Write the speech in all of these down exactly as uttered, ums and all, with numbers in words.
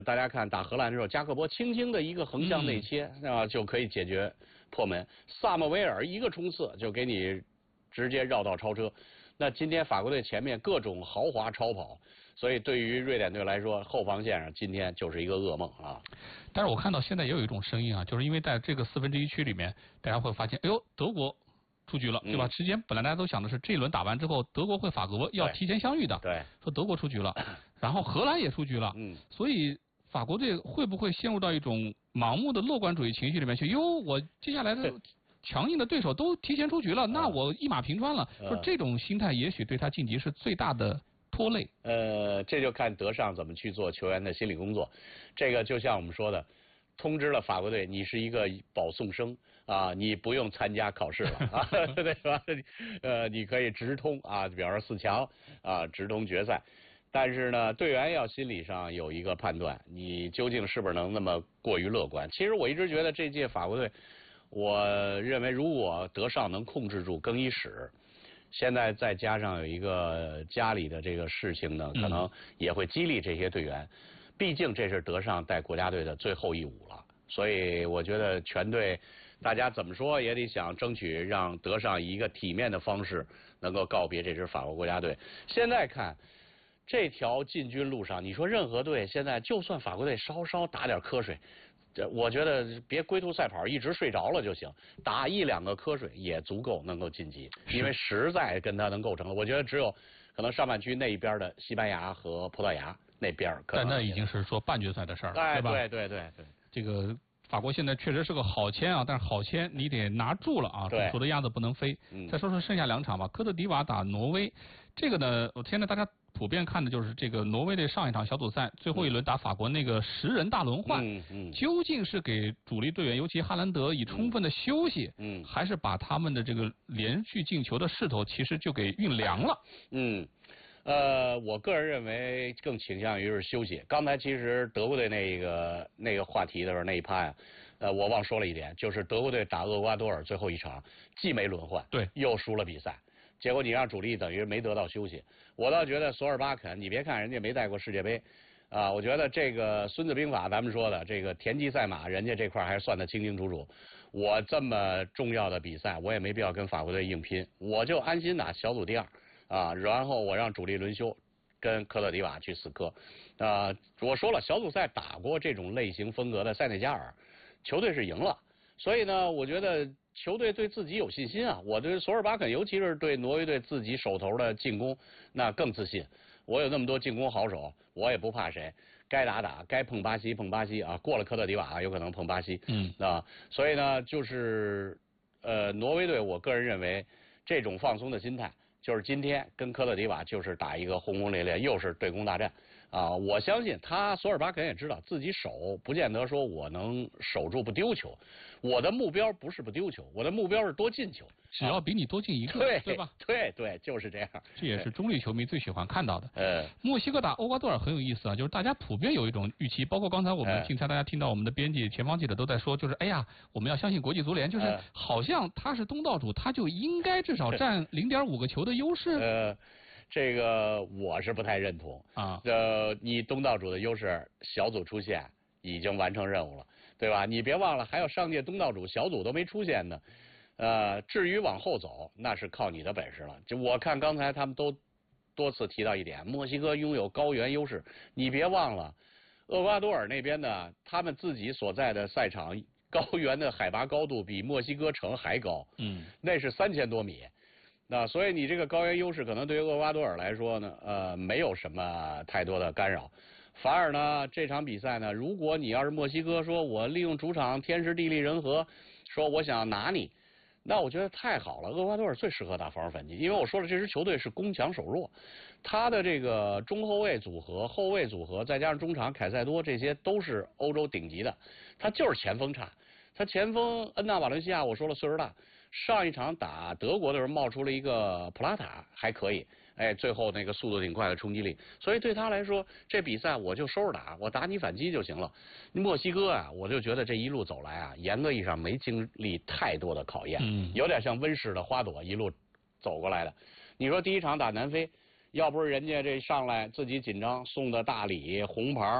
大家看打荷兰的时候，加克波轻轻的一个横向内切，嗯、啊就可以解决破门。萨莫维尔一个冲刺就给你直接绕道超车。那今天法国队前面各种豪华超跑，所以对于瑞典队来说，后防线上今天就是一个噩梦啊。 但是我看到现在也有一种声音啊，就是因为在这个四分之一区里面，大家会发现，哎呦，德国出局了，对吧？时间本来大家都想的是这一轮打完之后，德国会法国要提前相遇的， 对， 说德国出局了，然后荷兰也出局了，嗯，所以法国队会不会陷入到一种盲目的乐观主义情绪里面去？哟，我接下来的强硬的对手都提前出局了，那我一马平川了，说这种心态也许对他晋级是最大的拖累。 呃，这就看德尚怎么去做球员的心理工作。这个就像我们说的。通知了法国队，你是一个保送生啊，你不用参加考试了啊，对吧？呃，你可以直通啊，比方说四强啊，直通决赛。但是呢，队员要心理上有一个判断，你究竟是不是能那么过于乐观？其实我一直觉得这届法国队，我认为如果德尚能控制住更衣室，现在再加上有一个家里的这个事情呢，可能也会激励这些队员。毕竟这是德尚带国家队的最后一舞了，所以我觉得全队大家怎么说也得想争取让德尚以一个体面的方式能够告别这支法国国家队。现在看这条进军路上，你说任何队现在就算法国队稍稍打点瞌睡，这我觉得别龟兔赛跑一直睡着了就行，打一两个瞌睡也足够能够晋级，因为实在跟他能构成了。我觉得只有可能上半区那一边的西班牙和葡萄牙。那边可能但那已经是说半决赛的事儿了， 哎、 对吧？ 对对对对， 这个法国现在确实是个好签啊，但是好签你得拿住了啊，煮熟的鸭子不能飞。嗯、再说说剩下两场吧，科特迪瓦打挪威，这个呢，我现在大家普遍看的就是这个挪威队上一场小组赛最后一轮打法国那个十人大轮换，嗯嗯、究竟是给主力队员，尤其哈兰德以充分的休息，嗯、还是把他们的这个连续进球的势头其实就给运凉了？ 嗯。呃，我个人认为更倾向于是休息。刚才其实德国队那个那个话题的时候那一趴呀、啊，呃，我忘说了一点，就是德国队打厄瓜多尔最后一场既没轮换， 对， 又输了比赛，结果你让主力等于没得到休息。我倒觉得索尔巴肯，你别看人家没带过世界杯。啊，我觉得这个《孙子兵法》咱们说的这个田忌赛马，人家这块还是算得清清楚楚。我这么重要的比赛，我也没必要跟法国队硬拼，我就安心打小组第二啊，然后我让主力轮休，跟科特迪瓦去死磕。啊，我说了，小组赛打过这种类型风格的塞内加尔，球队是赢了，所以呢，我觉得球队对自己有信心啊。我对索尔巴肯，尤其是对挪威队自己手头的进攻，那更自信。我有那么多进攻好手，我也不怕谁，该打打，该碰巴西碰巴西啊，过了科特迪瓦有可能碰巴西，嗯啊，所以呢，就是呃，挪威队，我个人认为这种放松的心态，就是今天跟科特迪瓦就是打一个轰轰烈烈，又是对攻大战啊！我相信他索尔巴肯也知道自己守不见得说我能守住不丢球，我的目标不是不丢球，我的目标是多进球， 只要比你多进一个， 对对吧？ 对对，就是这样。 这也是中立球迷最喜欢看到的。 呃， 墨西哥打厄瓜多尔很有意思啊，就是大家普遍有一种预期，包括刚才我们竞猜，大家听到我们的编辑、前方记者都在说，就是哎呀，我们要相信国际足联，就是好像他是东道主，他就应该至少占零点五个球的优势。 呃，这个我是不太认同啊。呃，你东道主的优势，小组出线已经完成任务了，对吧？你别忘了，还有上届东道主小组都没出现呢。呃，至于往后走，那是靠你的本事了。就我看刚才他们都多次提到一点，墨西哥拥有高原优势，你别忘了，厄瓜多尔那边呢，他们自己所在的赛场高原的海拔高度比墨西哥城还高，嗯，那是三千多米。那所以你这个高原优势可能对于厄瓜多尔来说呢，呃，没有什么太多的干扰。反而呢，这场比赛呢，如果你要是墨西哥说我利用主场天时地利人和，说我想拿你。那我觉得太好了，厄瓜多尔最适合打防守反击，因为我说了，这支球队是攻强守弱，他的这个中后卫组合、后卫组合，再加上中场凯塞多，这些都是欧洲顶级的，他就是前锋差。他前锋恩纳瓦伦西亚，我说了岁数大，上一场打德国的时候冒出了一个普拉塔，还可以，哎，最后那个速度挺快的冲击力，所以对他来说，这比赛我就收着打，我打你反击就行了。墨西哥啊，我就觉得这一路走来啊，严格意义上没经历太多的考验，嗯，有点像温室的花朵一路走过来的。你说第一场打南非，要不是人家这上来自己紧张送的大礼红牌，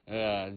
呃。